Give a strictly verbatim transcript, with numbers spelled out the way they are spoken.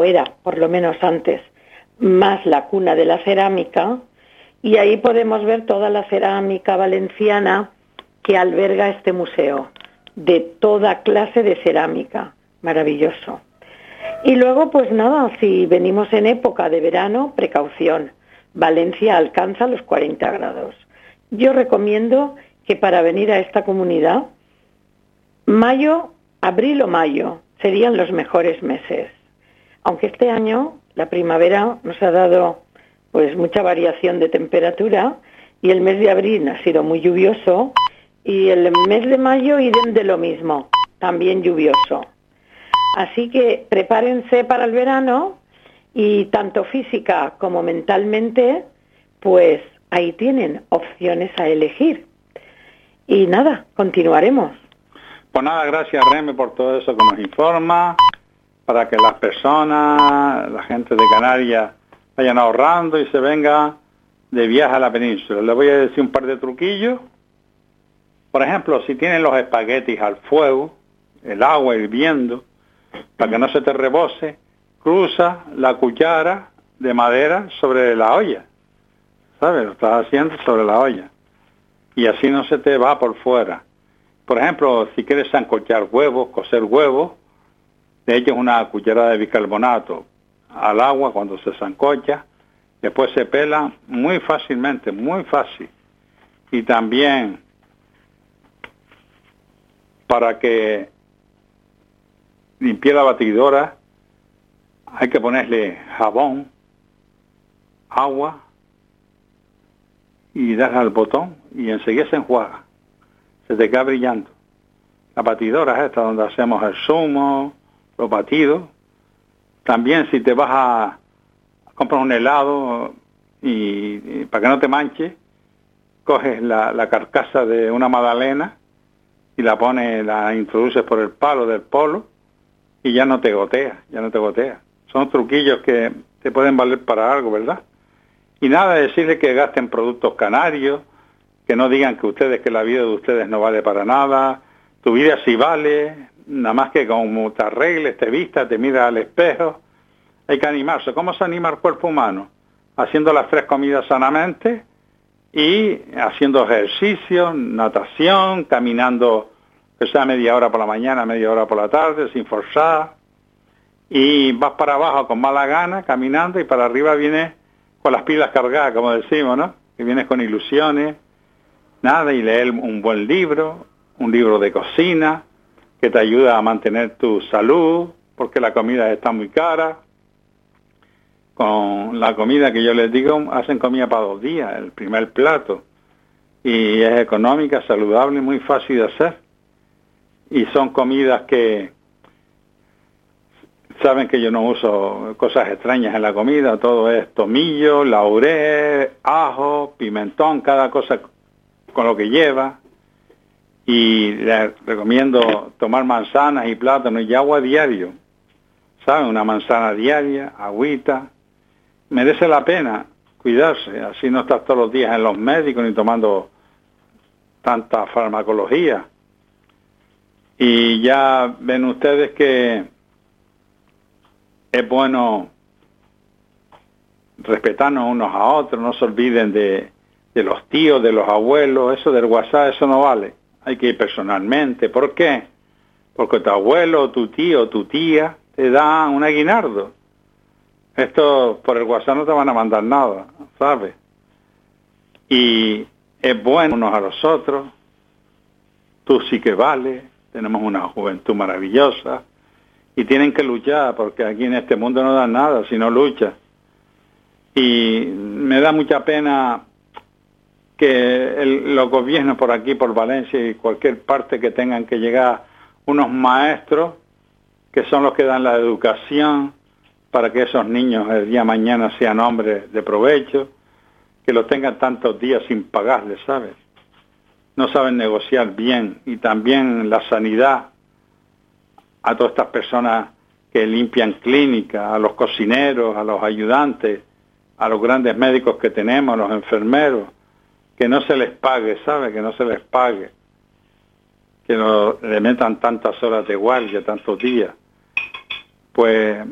o era por lo menos antes, más la cuna de la cerámica, y ahí podemos ver toda la cerámica valenciana que alberga este museo, de toda clase de cerámica, maravilloso. Y luego, pues nada, si venimos en época de verano, precaución, Valencia alcanza los cuarenta grados. Yo recomiendo que para venir a esta comunidad, mayo, abril o mayo serían los mejores meses. Aunque este año la primavera nos ha dado pues mucha variación de temperatura y el mes de abril ha sido muy lluvioso y el mes de mayo idem de lo mismo, también lluvioso. Así que prepárense para el verano y tanto física como mentalmente, pues ahí tienen opciones a elegir. Y nada, continuaremos. Pues nada, gracias Reme por todo eso que nos informa, para que las personas, la gente de Canarias, vayan ahorrando y se venga de viaje a la península. Les voy a decir un par de truquillos. Por ejemplo, si tienen los espaguetis al fuego, el agua hirviendo, para que no se te rebose, cruza la cuchara de madera sobre la olla. ¿Sabes? Lo estás haciendo sobre la olla. Y así no se te va por fuera. Por ejemplo, si quieres sancochar huevos, cocer huevos, le echas una cucharada de bicarbonato al agua cuando se sancocha, después se pela muy fácilmente, muy fácil. Y también para que limpie la batidora hay que ponerle jabón, agua y darle al botón y enseguida se enjuaga, se te queda brillando. La batidora es esta donde hacemos el zumo, los batidos. También si te vas a comprar un helado y, y para que no te manche, coges la, la carcasa de una magdalena y la pones, la introduces por el palo del polo y ya no te gotea, ya no te gotea. Son truquillos que te pueden valer para algo, ¿verdad? Y nada, decirles que gasten productos canarios, que no digan que ustedes, que la vida de ustedes no vale para nada. Tu vida sí vale, nada más que como te arregles, te vistas, te miras al espejo. Hay que animarse. ¿Cómo se anima el cuerpo humano? Haciendo las tres comidas sanamente y haciendo ejercicio, natación, caminando, que sea media hora por la mañana, media hora por la tarde, sin forzar. Y vas para abajo con mala gana, caminando, y para arriba vienes con las pilas cargadas, como decimos, ¿no? Que vienes con ilusiones. Nada, y leer un buen libro, un libro de cocina, que te ayuda a mantener tu salud, porque la comida está muy cara. Con la comida que yo les digo, hacen comida para dos días, el primer plato. Y es económica, saludable, muy fácil de hacer. Y son comidas que saben que yo no uso cosas extrañas en la comida, todo es tomillo, laurel, ajo, pimentón, cada cosa con lo que lleva. Y les recomiendo tomar manzanas y plátanos y agua diario, ¿saben? Una manzana diaria, agüita. Merece la pena cuidarse, así no estás todos los días en los médicos ni tomando tanta farmacología. Y ya ven ustedes que es bueno respetarnos unos a otros, no se olviden de, de los tíos, de los abuelos, eso del WhatsApp, eso no vale. Hay que ir personalmente. ¿Por qué? Porque tu abuelo, tu tío, tu tía te dan un aguinaldo. Esto por el WhatsApp no te van a mandar nada, ¿sabes? Y es bueno unos a los otros. Tú sí que vales. Tenemos una juventud maravillosa. Y tienen que luchar, porque aquí en este mundo no dan nada si no luchas. Y me da mucha pena que el, los gobiernos por aquí, por Valencia y cualquier parte, que tengan que llegar unos maestros que son los que dan la educación para que esos niños el día de mañana sean hombres de provecho, que los tengan tantos días sin pagarles, ¿sabes? No saben negociar bien. Y también la sanidad, a todas estas personas que limpian clínicas, a los cocineros, a los ayudantes, a los grandes médicos que tenemos, a los enfermeros, que no se les pague, ¿sabes? Que no se les pague, que no le metan tantas horas de guardia, tantos días. Pues